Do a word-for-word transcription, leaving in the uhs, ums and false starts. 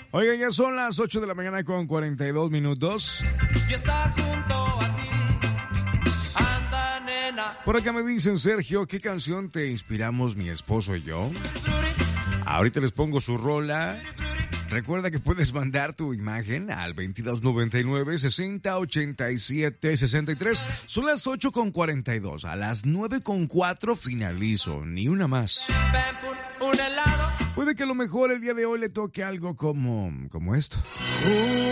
Oigan, ya son las ocho de la mañana con cuarenta y dos minutos. Y estar junto a ti. Anda, nena. Por acá me dicen, Sergio, ¿qué canción te inspiramos mi esposo y yo? Ahorita les pongo su rola. Recuerda que puedes mandar tu imagen al veintidós noventa y nueve, sesenta ochenta y siete, sesenta y tres. Son las ocho con cuarenta y dos. A las nueve con cuatro finalizo. Ni una más. Ven por un helado. Puede que a lo mejor el día de hoy le toque algo como, como esto.